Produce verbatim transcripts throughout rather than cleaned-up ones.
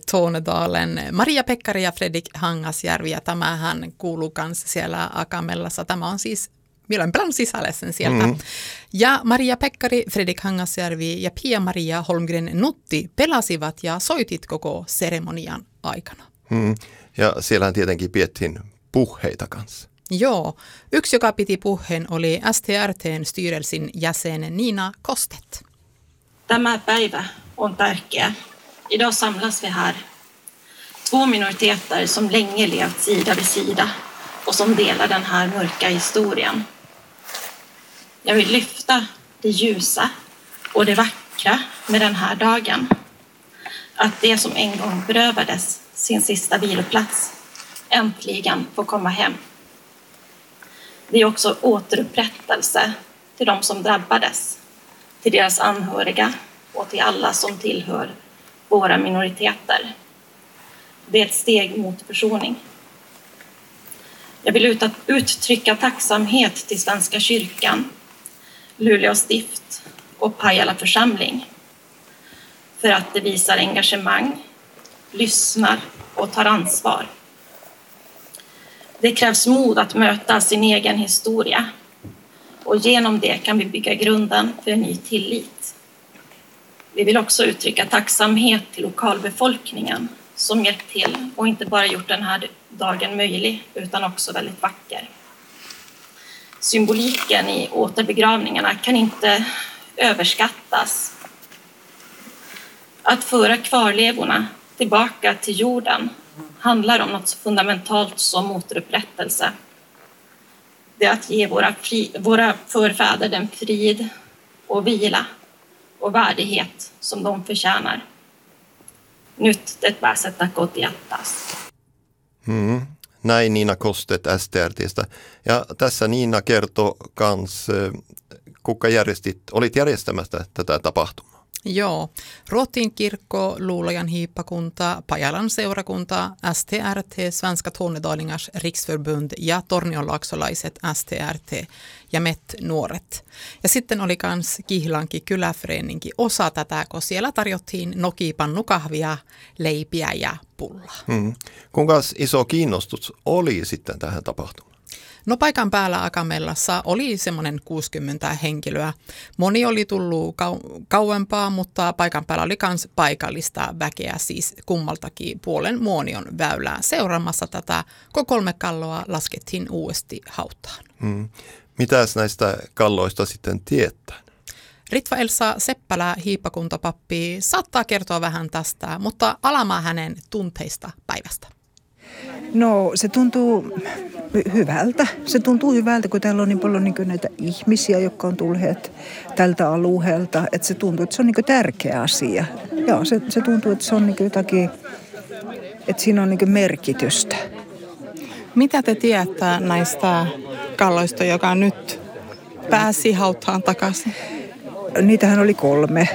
Tornedalen. Maria Pekkari ja Fredrik Hangasjärvi, ja tämähän kuuluu myös siellä Akamellassa. Tämä on siis Mielenpelän sisälle sen sieltä. Mm. Ja Maria Pekkari, Fredrik Hangasjärvi ja Pia-Maria Holmgren Nutti pelasivat ja soitit koko seremonian aikana. Mm. Ja siellähän tietenkin piettiin puheita kanssa. Joo. Yksi, joka piti puheen, oli S T R T:n styrelsin jäsen Nina Kostet. Tämä päivä on tärkeä. Idag samlas vi här. Två minoriteter som länge levt sida vid sida och som delar den här mörka historien. Jag vill lyfta det ljusa och det vackra med den här dagen. Att det som en gång berövades sin sista viloplats äntligen får komma hem. Det är också återupprättelse till de som drabbades, till deras anhöriga och till alla som tillhör våra minoriteter. Det är ett steg mot försoning. Jag vill uttrycka tacksamhet till Svenska kyrkan, Luleå stift och Pajala församling för att det visar engagemang, lyssnar och tar ansvar. Det krävs mod att möta sin egen historia och genom det kan vi bygga grunden för en ny tillit. Vi vill också uttrycka tacksamhet till lokalbefolkningen som hjälpt till och inte bara gjort den här dagen möjlig utan också väldigt vacker. Symboliken i återbegravningarna kan inte överskattas. Att föra kvarlevorna tillbaka till jorden handlar om något så fundamentalt som återupprättelse. Det är att ge våra, fri, våra förfäder den frid och vila och värdighet som de förtjänar. Nyt te pääsette kotiattas. Mm. Näin Niina Kostet S T R T:stä. Ja tässä Niina kertoi kans, kuka järjestit, olit järjestämässä tätä tapahtumaa. Joo, Ruotin kirkko, Luulajan hiippakunta, Pajalan seurakunta, S T R T, Svenska Tornedalingars riksförbund ja tornionlaaksolaiset S T R T ja Met Nuoret. Ja sitten oli kans Kihlanki kyläföreninki osa tätä, kun siellä tarjottiin nokipannukahvia, leipiä ja pullaa. Hmm. Kuinka iso kiinnostus oli sitten tähän tapahtumaan? No paikan päällä Akamellassa oli semmoinen kuusikymmentä henkilöä. Moni oli tullut kau- kauempaa, mutta paikan päällä oli myös paikallista väkeä, siis kummaltakin puolen Muonion väylää. Seuraamassa tätä, kun kolme kalloa laskettiin uudesti hautaan. Hmm. Mitäs näistä kalloista sitten tietää? Ritva Elsa Seppälä, hiippakuntapappi, saattaa kertoa vähän tästä, mutta alamaa hänen tunteista päivästä. No se tuntuu hyvältä. Se tuntuu hyvältä, kun täällä on niin paljon niin näitä ihmisiä, jotka on tulleet tältä alueelta. Että se tuntuu, että se on niin tärkeä asia. Joo, se, se tuntuu, että se on niin jotakin, että siinä on niin merkitystä. Mitä te tiedätte näistä kalloista, joka nyt pääsi hautaan takaisin? Niitähän oli kolme.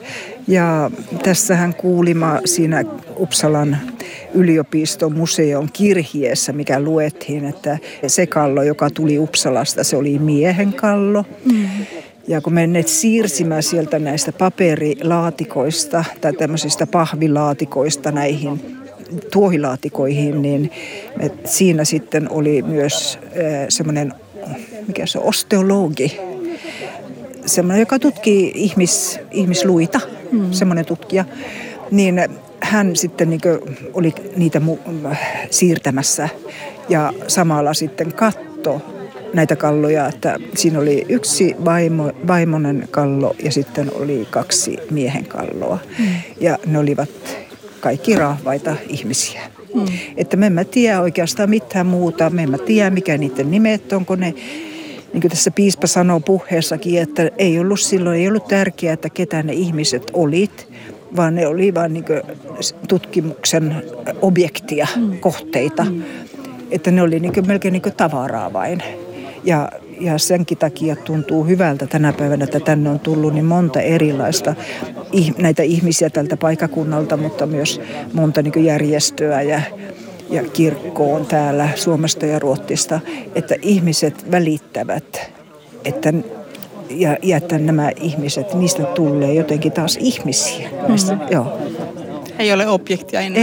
Ja tässähän kuulimme siinä Uppsalan yliopiston museon kirjeessä, mikä luettiin, että se kallo, joka tuli Uppsalasta, se oli miehen kallo. Mm. Ja kun me ne siirsimme sieltä näistä paperilaatikoista tai tämmöisistä pahvilaatikoista näihin tuohilaatikoihin, niin me, siinä sitten oli myös äh, semmoinen, mikä se on, osteologi, semmoinen, joka tutkii ihmis, ihmisluita, mm. semmoinen tutkija, niin hän sitten niin kuin oli niitä mu- siirtämässä ja samalla sitten katto näitä kalloja, että siinä oli yksi vaimo, vaimonen kallo ja sitten oli kaksi miehen kalloa. Mm. Ja ne olivat kaikki rahvaita ihmisiä. Mm. Että me emme tiedä oikeastaan mitään muuta, me emme tiedä mikä niiden nimet on, kun ne, niin kuin tässä piispa sanoo puheessakin, että ei ollut silloin, ei ollut tärkeää, että ketä ne ihmiset olit, vaan ne oli vain niin kuin tutkimuksen objektia, mm. kohteita. Mm. Että ne oli niin kuin melkein niin kuin tavaraa vain. Ja, ja senkin takia tuntuu hyvältä tänä päivänä, että tänne on tullut niin monta erilaista näitä ihmisiä tältä paikakunnalta, mutta myös monta niin kuin järjestöä ja, ja kirkkoon täällä Suomesta ja Ruotsista, että ihmiset välittävät, että, ja, ja että nämä ihmiset, niistä tulee jotenkin taas ihmisiä. Näistä, mm. joo. Ei ole objektia enää.